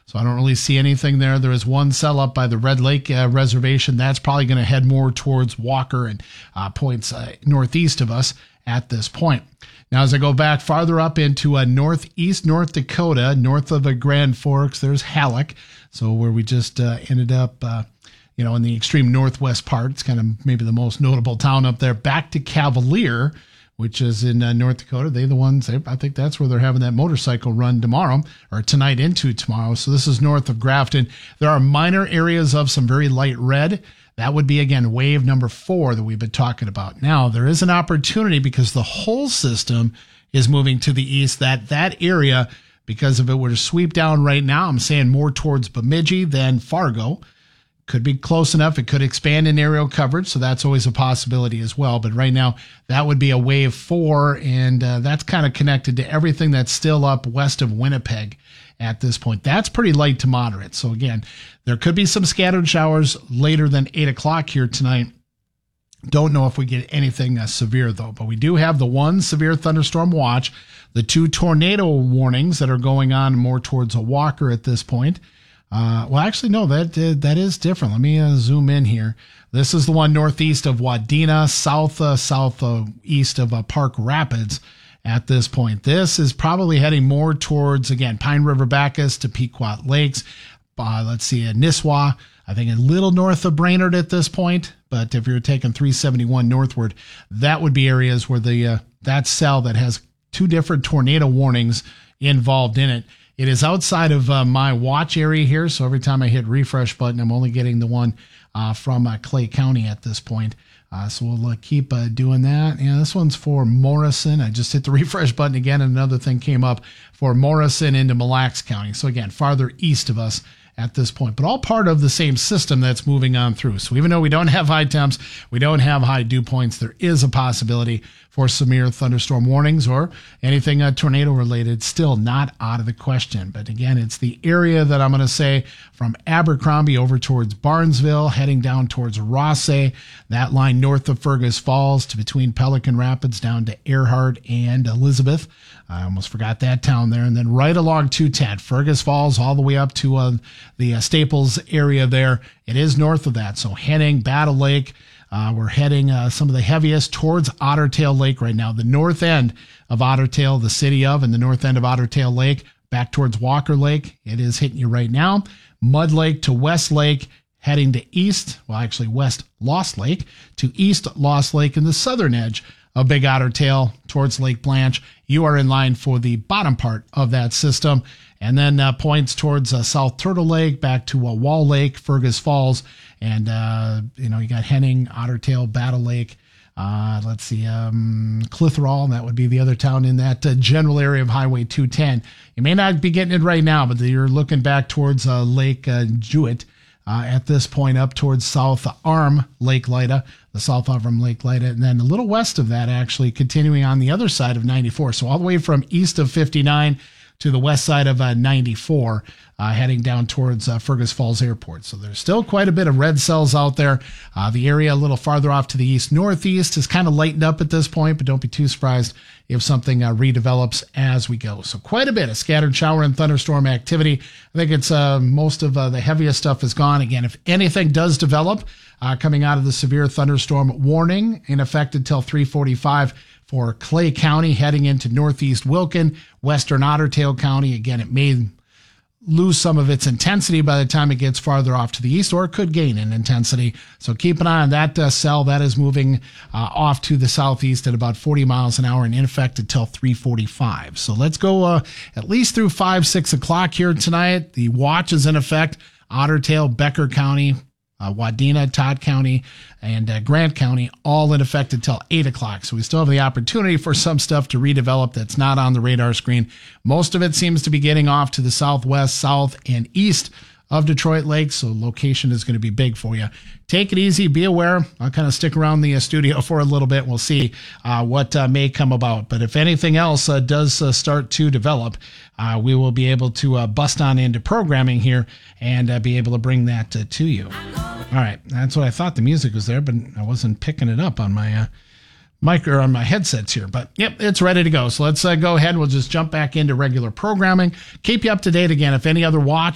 So I don't really see anything there. There is one cell up by the Red Lake Reservation. That's probably going to head more towards Walker and points northeast of us at this point. Now, as I go back farther up into northeast North Dakota, north of Grand Forks, there's Halleck. So where we just ended up, in the extreme northwest part. It's kind of maybe the most notable town up there. Back to Cavalier, which is in North Dakota. They're the ones, I think that's where they're having that motorcycle run tomorrow, or tonight into tomorrow. So this is north of Grafton. There are minor areas of some very light red. That would be, again, wave number 4 that we've been talking about. Now, there is an opportunity because the whole system is moving to the east. That area, because if it were to sweep down right now, I'm saying more towards Bemidji than Fargo. Could be close enough. It could expand in aerial coverage, so that's always a possibility as well. But right now, that would be a wave 4, and that's kind of connected to everything that's still up west of Winnipeg at this point. That's pretty light to moderate. So again, there could be some scattered showers later than 8 o'clock here tonight. Don't know if we get anything severe, though. But we do have the 1 severe thunderstorm watch, the 2 tornado warnings that are going on more towards a Walker at this point. Well, actually, no, that is different. Let me zoom in here. This is the one northeast of Wadena, southeast of Park Rapids at this point. This is probably heading more towards, again, Pine River Bacchus to Pequot Lakes. Let's see, Nisswa, I think a little north of Brainerd at this point. But if you're taking 371 northward, that would be areas where that cell that has 2 different tornado warnings involved in it. It is outside of my watch area here, so every time I hit refresh button, I'm only getting the one from Clay County at this point. So we'll keep doing that. Yeah, this one's for Morrison. I just hit the refresh button again, and another thing came up for Morrison into Mille Lacs County. So again, farther east of us at this point, but all part of the same system that's moving on through. So even though we don't have high temps, we don't have high dew points, there is a possibility for severe thunderstorm warnings or anything tornado related, still not out of the question. But again, it's the area that I'm going to say from Abercrombie over towards Barnesville, heading down towards Rossay, that line north of Fergus Falls to between Pelican Rapids down to Earhart and Elizabeth. I almost forgot that town there. And then right along 210, Fergus Falls, all the way up to the Staples area there. It is north of that. So heading Battle Lake. We're heading some of the heaviest towards Otter Tail Lake right now. The north end of Otter Tail, the city of, and the north end of Otter Tail Lake, back towards Walker Lake. It is hitting you right now. Mud Lake to West Lake, heading to east, well, actually west Lost Lake to east Lost Lake in the southern edge of Big Otter Tail towards Lake Blanche. You are in line for the bottom part of that system. And then points towards South Turtle Lake, back to Wall Lake, Fergus Falls, and, you got Henning, Otter Tail, Battle Lake. Let's see, Clitheroe, that would be the other town in that general area of Highway 210. You may not be getting it right now, but you're looking back towards Lake Jewett at this point, up towards South Arm Lake Lida, the South Arm Lake Lida, and then a little west of that, actually, continuing on the other side of 94. So all the way from east of 59 to the west side of 94, heading down towards Fergus Falls Airport. So there's still quite a bit of red cells out there. The area a little farther off to the east-northeast is kind of lightened up at this point, but don't be too surprised if something redevelops as we go. So quite a bit of scattered shower and thunderstorm activity. I think it's most of the heaviest stuff is gone. Again, if anything does develop coming out of the severe thunderstorm warning in effect until 3:45, for Clay County heading into northeast Wilkin, western Otter Tail County. Again, it may lose some of its intensity by the time it gets farther off to the east, or it could gain in intensity. So keep an eye on that cell. That is moving off to the southeast at about 40 miles an hour and in effect until 3:45. So let's go at least through 6 o'clock here tonight. The watch is in effect. Otter Tail, Becker County, Wadena, Todd County, and Grant County, all in effect until 8 o'clock. So we still have the opportunity for some stuff to redevelop that's not on the radar screen. Most of it seems to be getting off to the southwest, south, and east of Detroit Lake, so location is going to be big for you. Take it easy. Be aware. I'll kind of stick around the studio for a little bit. We'll see what may come about. But if anything else does start to develop, we will be able to bust on into programming here and be able to bring that to you. All right. That's what I thought the music was there, but I wasn't picking it up on my mic or on my headsets here. But yep, it's ready to go. So let's go ahead. We'll just jump back into regular programming. Keep you up to date again. If any other watch